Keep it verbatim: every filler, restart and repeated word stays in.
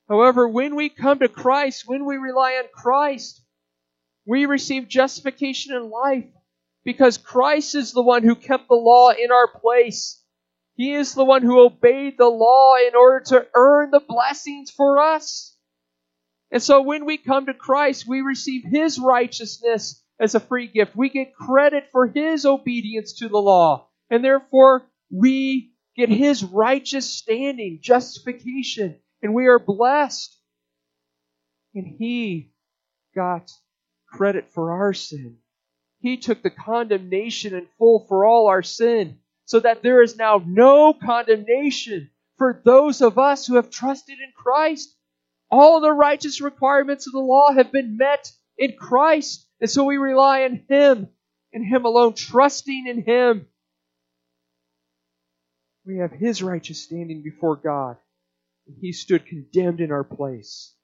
However, when we come to Christ, when we rely on Christ, we receive justification in life because Christ is the one who kept the law in our place. He is the one who obeyed the law in order to earn the blessings for us. And so when we come to Christ, we receive His righteousness as a free gift. We get credit for His obedience to the law. And therefore, we get His righteous standing, justification, and we are blessed. And He got credit for our sin. He took the condemnation in full for all our sin, so that there is now no condemnation for those of us who have trusted in Christ. All the righteous requirements of the law have been met in Christ, and so we rely on Him and Him alone, trusting in Him. We have His righteous standing before God, and He stood condemned in our place.